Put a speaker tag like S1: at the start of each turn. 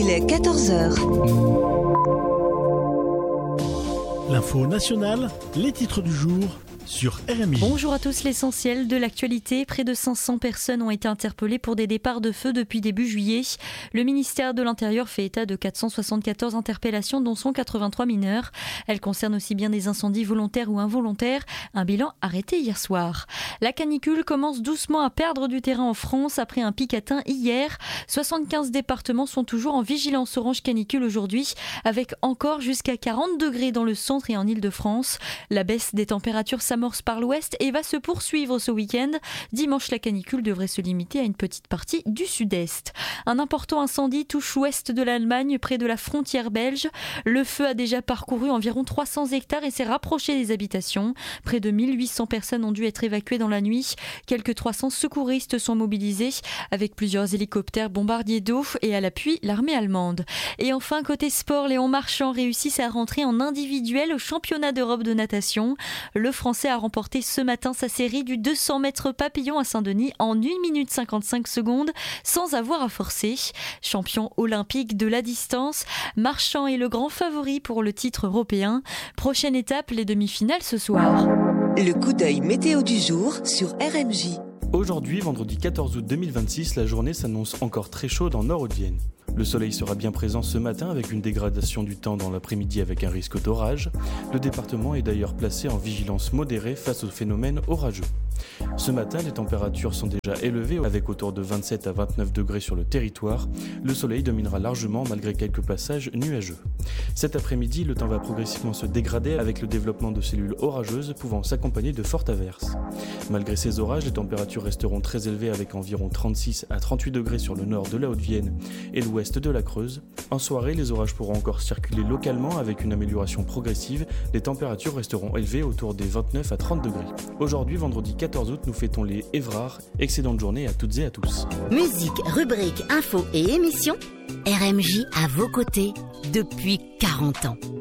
S1: Il est 14 heures.
S2: L'info nationale, les titres du jour sur RMI.
S3: Bonjour à tous, l'essentiel de l'actualité. Près de 500 personnes ont été interpellées pour des départs de feu depuis début juillet. Le ministère de l'Intérieur fait état de 474 interpellations, dont 183 mineurs. Elles concernent aussi bien des incendies volontaires ou involontaires. Un bilan arrêté hier soir. La canicule commence doucement à perdre du terrain en France après un pic atteint hier. 75 départements sont toujours en vigilance orange canicule aujourd'hui, avec encore jusqu'à 40 degrés dans le centre et en Île-de-France. La baisse des températures s'amorce par l'ouest et va se poursuivre ce week-end. Dimanche, la canicule devrait se limiter à une petite partie du sud-est. Un important incendie touche l'ouest de l'Allemagne, près de la frontière belge. Le feu a déjà parcouru environ 300 hectares et s'est rapproché des habitations. Près de 1800 personnes ont dû être évacuées dans la nuit. Quelques 300 secouristes sont mobilisés avec plusieurs hélicoptères bombardiers d'eau et à l'appui l'armée allemande. Et enfin, côté sport, Léon Marchand réussit sa rentrée en individuel au championnat d'Europe de natation. Le Français a remporté ce matin sa série du 200 mètres papillon à Saint-Denis en 1 minute 55 secondes sans avoir à forcer. Champion olympique de la distance, Marchand est le grand favori pour le titre européen. Prochaine étape, les demi-finales ce soir.
S1: Le coup d'œil météo du jour sur RMJ.
S4: Aujourd'hui, vendredi 14 août 2026, la journée s'annonce encore très chaude en Nord-Haute-Vienne. Le soleil sera bien présent ce matin avec une dégradation du temps dans l'après-midi avec un risque d'orage. Le département est d'ailleurs placé en vigilance modérée face au phénomène orageux. Ce matin, les températures sont déjà élevées avec autour de 27 à 29 degrés sur le territoire. Le soleil dominera largement malgré quelques passages nuageux. Cet après-midi, le temps va progressivement se dégrader avec le développement de cellules orageuses pouvant s'accompagner de fortes averses. Malgré ces orages, les températures resteront très élevées avec environ 36 à 38 degrés sur le nord de la Haute-Vienne et l'ouest de la Creuse. En soirée, les orages pourront encore circuler localement avec une amélioration progressive. Les températures resteront élevées autour des 29 à 30 degrés. Aujourd'hui, vendredi 14 août, nous fêtons les Évrards. Excellente journée à toutes et à tous.
S5: Musique, rubrique, infos et émissions, RMJ à vos côtés depuis 40 ans.